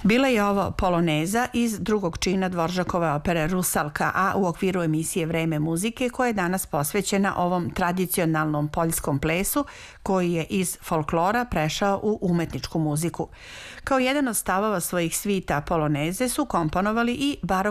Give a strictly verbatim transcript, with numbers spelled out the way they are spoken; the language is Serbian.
Bila je ovo poloneza iz drugog čina Dvoržakove opere Rusalka, a u okviru emisije Vreme muzike koja je danas posvećena ovom tradicionalnom poljskom plesu koji je iz folklora prešao u umetničku muziku. Kao jedan od stavova svojih svita poloneze su komponovali i barokni